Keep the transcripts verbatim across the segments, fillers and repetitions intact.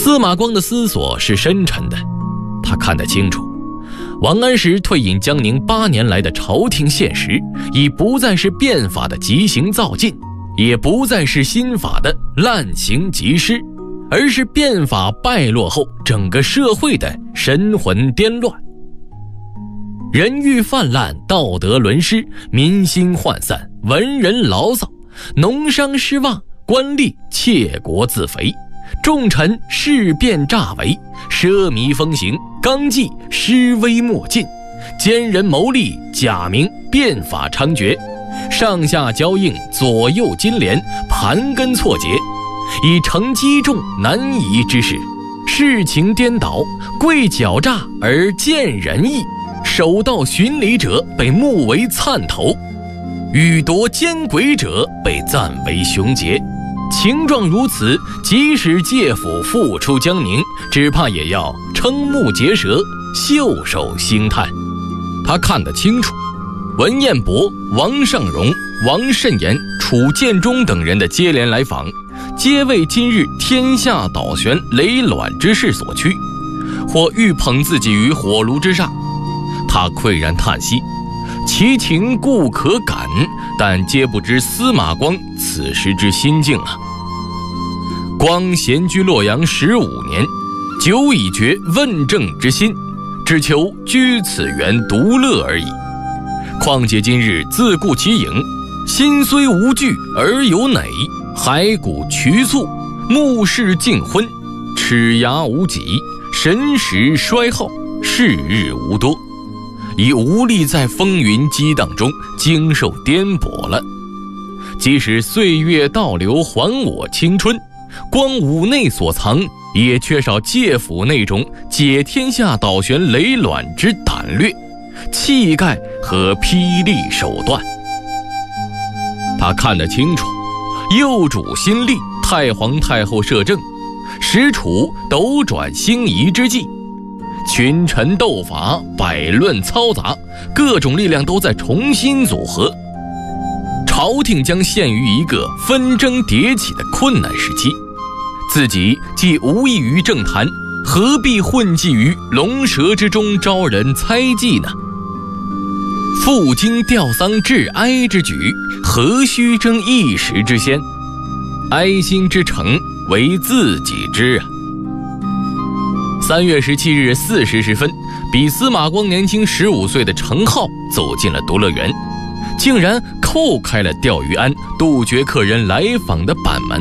司马光的思索是深沉的，他看得清楚，王安石退隐江宁八年来的朝廷现实，已不再是变法的急行造进，也不再是新法的滥行疾施，而是变法败落后整个社会的神魂颠乱。人欲泛滥，道德沦失，民心涣散，文人牢骚，农商失望，官吏窃国自肥，重臣事变诈为，奢靡风行，纲纪失微莫进，奸人谋利，假名变法猖獗，上下交应，左右金莲，盘根错节，已成积重难移之势，事情颠倒，贵狡诈而见人义，守道循礼者被目为窜头，与夺奸诡者被赞为雄杰。情状如此，即使介甫复出江宁，只怕也要瞠目结舌，袖手兴叹。他看得清楚，文彦博、王尚荣、王慎言、楚建中等人的接连来访，皆为今日天下倒悬雷卵之势所趋，或欲捧自己于火炉之上。他喟然叹息，其情固可感，但皆不知司马光此时之心境啊。光闲居洛阳十五年，久已绝问政之心，只求居此园独乐而已。况且今日自顾其影，心虽无惧而有馁，骸骨渠促，目视尽昏，齿牙无几，神识衰耗，是日无多，已无力在风云激荡中经受颠簸了。即使岁月倒流还我青春，光五内所藏，也缺少介甫那种解天下倒悬雷卵之胆略、气概和霹雳手段。他看得清楚，幼主新立，太皇太后摄政，使楚斗转星移之际，群臣斗法，百乱嘈杂，各种力量都在重新组合，朝廷将陷于一个纷争迭起的困难时期。自己既无益于政坛，何必混迹于龙蛇之中招人猜忌呢？负荆吊丧致哀之举，何须争一时之先？哀心之诚，为自己知啊。三月十七日四时时分，比司马光年轻十五岁的程颢走进了独乐园，竟然叩开了钓鱼庵杜绝客人来访的板门。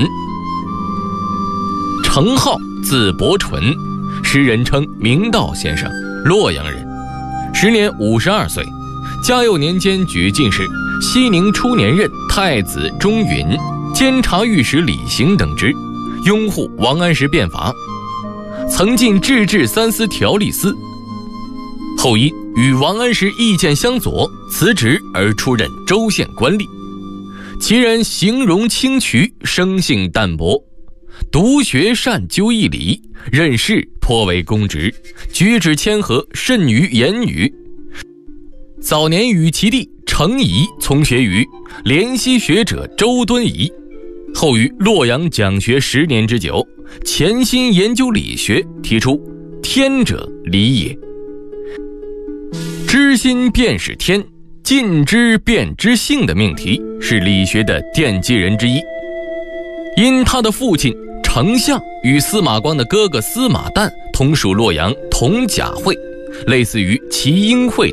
程颢字伯纯，时人称明道先生，洛阳人，时年五十二岁，嘉佑年间举进士，熙宁初年任太子中允、监察御史李行等职，拥护王安石变法，曾进制治三司条例司，后因与王安石意见相左，辞职而出任州县官吏。其人形容清癯，生性淡泊，独学善究义理，任事颇为公直，举止谦和，甚于言语。早年与其弟程颐从学于怜惜学者周敦颐，后于洛阳讲学十年之久，潜心研究理学，提出天者理也，知心便是天，尽知便知性的命题，是理学的奠基人之一。因他的父亲丞相与司马光的哥哥司马旦同属洛阳同甲会，类似于齐英会